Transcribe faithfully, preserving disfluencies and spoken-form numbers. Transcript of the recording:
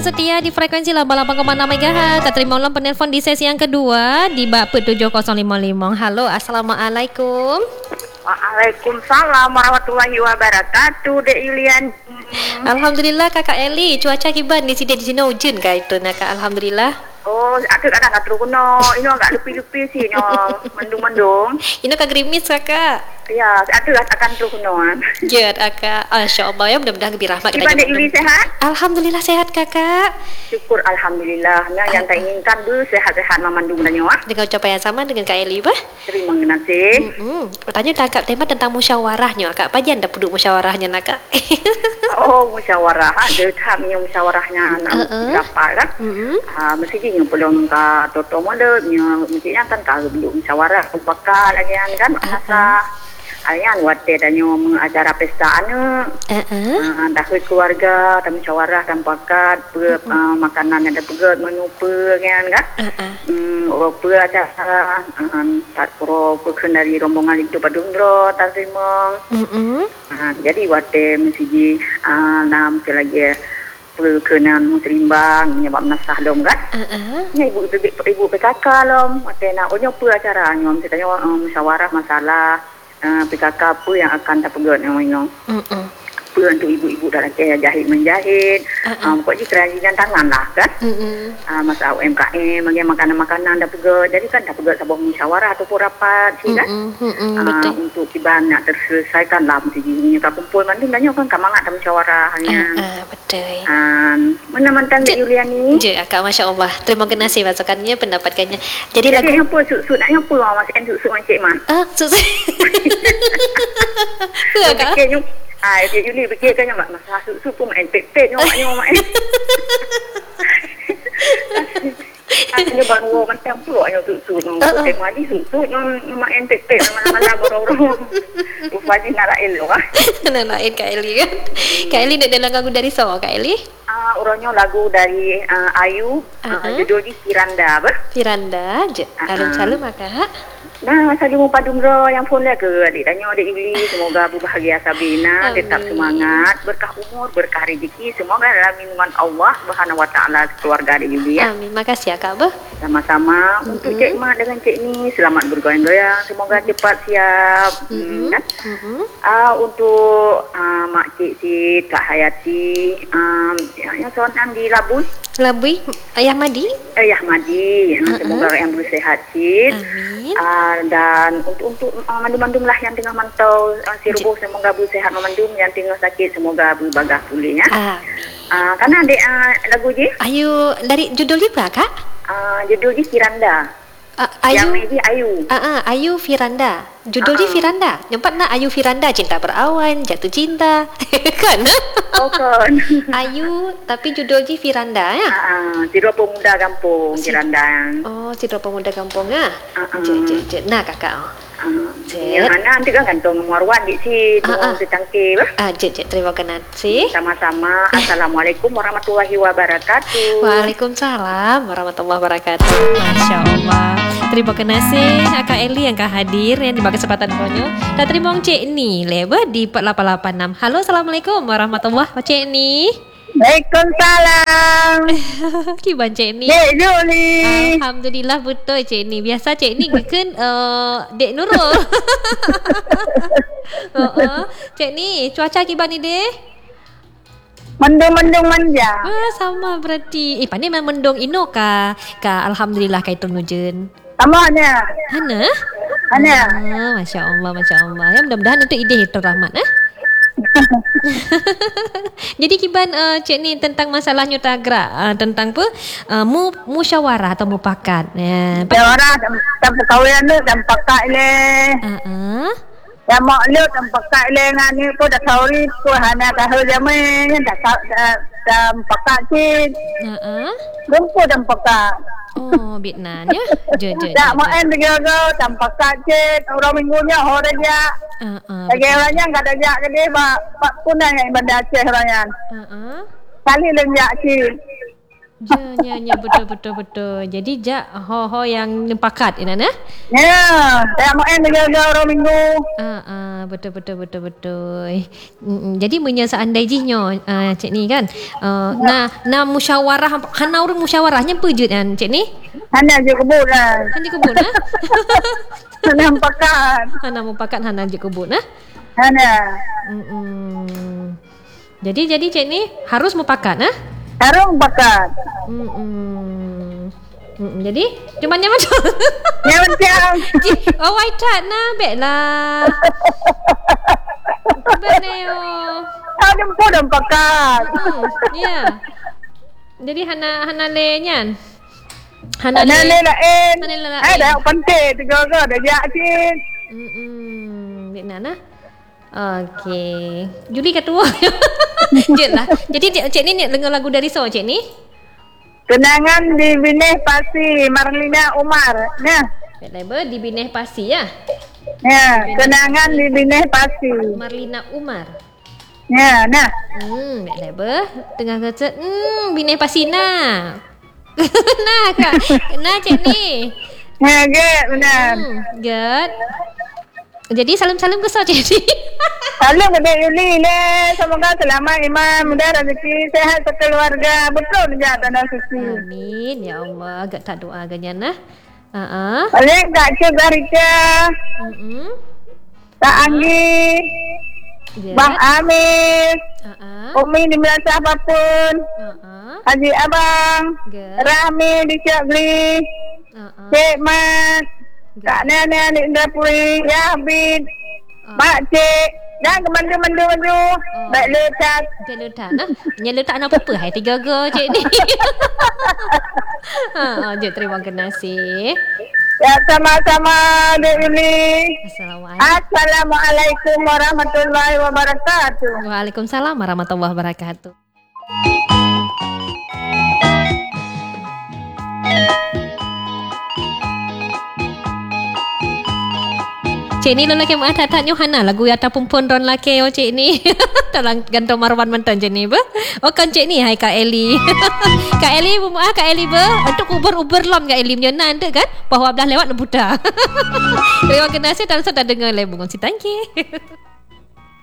setia di frekuensi lapan puluh lapan koma enam megahertz. Tak terima ulang penelpon di sesi yang kedua di Bapet tujuh kosong lima lima. Halo, Assalamualaikum. Waalaikumsalam warahmatullahi wabarakatuh, Dek Yulian. Alhamdulillah Kakak Eli, cuaca kiban di sini di sini hujan kah itu nak Kak? Alhamdulillah. Oh, aku kadang tak terus kena. Ini agak lepi-lepi sih, no. Mendung-mendung. Ini Kak gerimis Kakak. Ya, aku akan terus kena. Ya, Kakak. Insya-Allah ya, mudah-mudahan lebih rahmat kita. Gimana Dek Yuli, sehat? Alhamdulillah sehat Kakak. Syukur alhamdulillah. Nah, yang tak inginkan bu sehat-sehat memandung dan nyawa. Dengan ucapan yang sama dengan Kak Eli, bah. Terima kasih. Hmm, bertanya Kakak tema tentang musyawarahnya, Kak. Apa aja anda duduk musyawarahnya, nak Kak? Oh, musyawarah. Ada tahapnya musyawarahnya Uh-uh. berapa kan? Mm-hmm. Ah, mesti yang belum ka toto mode, mestinya kan kalau belum musyawarah, bakal lagi kan masa ayan wate dan nyom acara pesta anu. Uh-uh. Dah keluarga, dan musyawarah dan bakat, ber uh-uh. uh, makanan ada pegat menu pe kan kan? Uh-uh. Hmm, apa acara uh, tak pro dari rombongan itu padundro tak terima. Uh-uh. Uh, jadi wate mesti uh, nam lagi perkenan muslimbang menyebab nasah dom kan. Uh-uh. Ni ibu ibu ibu P K K lom. Mate nak onyo apa acara nyom ceritanya uh, musyawarah masalah uh, P K K apa yang akan terpegat nyom. Uh-uh. Apa untuk ibu-ibu dalam kaya jahit menjahit. Uh-uh. Uh, pokoknya kerajinan tangan lah kan. Uh-uh. Uh, masalah U M K M, bagi makanan-makanan dah pegat. Jadi kan dah pegat sebuah musyawarah ataupun rapat sih kan. Uh-uh. Uh-uh. Uh, untuk kiban nak terselesaikan lah mesti ni tak kumpul mandung dan kan kamangat dalam musyawarah hanya. Uh-uh. Betul. Um, mana mantan Dek Yuliani? Je, Kak, Masya Allah. Terima kasih masukannya, pendapatkannya. Jadi, Jadi lagu apa suk-suk nak apa awak masuk suk-suk Encik Man? Ah, susah. Ya, Kak. Ah, Dek Yuli fikirkan mak masalah suk-suk pun main pet-pet maknya mak. Aku baru macam tu ayo suk-suk nak tengok mari suk-suk mak pet-pet malam-malam baru-baru. Rupanya nak elok ah. Nak lain Kak Eli kan. Kak Eli nak dalam lagu dari Saw Kak Eli? Ah, uh, orangnya lagu dari uh, Ayu, uh-huh. uh, judul di Firanda apa? Firanda, je. Alun uh-huh. Salam Kak. Nah, saya mau padum ro yang phone lah ke adik tanya adik Yuli, semoga berbahagia Sabina, Amin. Tetap semangat, berkah umur, berkah rezeki, semoga dalam lindungan Allah Subhanahu wa taala keluarga adik Yuli ya. Amin. Makasih ya Kak, Bah. Sama-sama. Mm-hmm. Untuk Cik Mak dengan Cik Ni selamat bergoyang-goyang, semoga cepat siap. Mm-hmm. Kan? Mm-hmm. Uh, untuk uh, Mak Cik Sid, Kak Hayati, um, yang seorang di Labus. Labui, Ayah Madi. Ayah Madi, uh-uh. Semoga yang bersehat Cid. Amin. Uh, dan untuk untuk uh, mandum-mandum lah yang tengah mantau uh, si rubuh, semoga bersehat memandum, yang tengah sakit semoga berbagah pulih ya. Amin. Uh, karena adik uh, lagu je. Ayu dari judulnya berapa Kak? Uh, judul je Firanda. Uh, Ayu. Yang ini Ayu. Ah, uh, uh, Ayu Firanda. Judul dia uh-uh. Firanda. Nampak nak Ayu Firanda, cinta berawan, jatuh cinta. Kan? Oh kan. Ayu tapi judul dia Firanda ya. Ah, uh, Tidur Pemuda Kampung si, Firanda. Oh, Tidur Pemuda Kampung ah. Uh-uh. Je je je. Nah Kakak. Uh, yang mana nanti kan gantung Marwan di si tunggu si tangki bah. Ah, je je. Terima kasih. Sama-sama. Assalamualaikum warahmatullahi wabarakatuh. Waalaikumsalam warahmatullahi wabarakatuh. Masya Allah. Terima kasih Kak Eli yang kah hadir yang dibagi kesempatan konyo. Dan terima kasih Cik Ni leba di empat lapan lapan enam. Halo, Assalamualaikum warahmatullahi wabarakatuh Cik Ni. Waalaikumsalam. Kiban Cik Ni. Dek Nurul. Alhamdulillah betul Cik Ni. Biasa Cik Ni kan uh, Dek Nurul. uh-uh. Cik Ni, cuaca kiban ni deh? Mendung-mendung manja. Ah, sama berarti. Eh, pandai memang mendung ino ka. Ka alhamdulillah kaitung nujen. Amanya. Hana? Hana. Ah, Masya Allah, Masya Allah. Ya, mudah-mudahan itu ide itu rahmat eh. Jadi kiban uh, Cik Ni tentang masalah nyutagra uh, tentang apa? Uh, mu musyawarah atau mupakat. Ya, musyawarah dan perkahwinan tu dan pakak le. Uh-uh. Ya mak lu dan pakak le ngani tu dah sauri tu hana tahu jamin dah dah dah pakak cik. Uh-uh. Lumpu dan pakak. Oh, Vietnam ya. Je je. Tak mau en begitu tanpa kaget orang minggunya orang dia. Uh-uh. Lagi orangnya enggak ada jak ke dia pak pak punang yang benda Aceh orangnya. Uh-uh. Kali lenjak si. Ya, ya, ya, betul, betul, betul. Jadi, jak, ho-ho yang nempakat, Ina, nah? Ya, saya mau end jaga orang minggu. Ah, ah, betul, betul, betul, betul. Mm, jadi, punya seandainya, uh, Cik ni kan, uh, nah, nah musyawarah, hana orang musyawarahnya pejut kan, Cik ni? Hana je kebun lah. Hana kebun, nah? Hana mempakat. Hana mempakat, hana je kebun, nah? Hana. Mm-mm. Jadi, jadi Cik ni harus mempakat, nah? Harus mempakat. Mm-mm. Mm-mm. Jadi, cuman yang macam? Yang macam. Oh, I tak nak, baiklah. Benar. Ada pun dah mempakat. Hmm, ya. Jadi, hana hana le nyan. Hana Hana le lain. Hana le lain. Eh, dah penting. Tiga ke, dah jak cik. Hmm, baiklah, nah. Okey. Juli ketua. Cik lah. Jadi cik, cik ni dengar lagu dari so cik ni? Kenangan di Bineh Pasi, Marlina Umar. Nah. Baiklah, di Bineh Pasi ya. Ya, kenangan di Bineh Pasi. Marlina Umar. Ya, nah. Hmm, baiklah, tengah kata, hmm, Bineh Pasi nah. Nah, Kak. Nah, cik ni. Ya, get, benar. Hmm, get. Jadi salam-salam ke so cik ni. Salam ke Dek Yuli le. Semoga selamat iman, mudah rezeki, sehat sekeluarga. Betul je tanah suci. Amin ya Allah. Agak tak doa agaknya nah. Ha ah. Balik Kak Cik Zarika. Hmm. Kak Anggi. Bang Amir. Ha ah. Umi di Melasa apapun. Ha ah. Haji Abang. Good. Rahmi di Syakli. Ha ah. Cik Mat. Kak Nenek di Indrapuri. Ya Habib. Mak Cik. Dan kemandu-mandu-mandu. Oh. Baik letak. Dia letak nah. Nya letak nak apa-apa hai tiga go cik ni. Ha, je terima kasih. Ya sama-sama Dek Yuli. Assalamualaikum. Assalamualaikum warahmatullahi wabarakatuh. Waalaikumsalam warahmatullahi wabarakatuh. Cik ni lelaki mak tak tanya Hana lagu ya ataupun pun ron lelaki oh cik ni. Tolong gantung marwan mantan cik ni ba. Oh kan cik ni hai Kak Eli. Kak Eli buah Kak Eli ba. Untuk uber-uber lom Kak Eli punya nan kan. Bahawa belah lewat nak buta. Terima kasih tak usah dengar le bungon si tangki.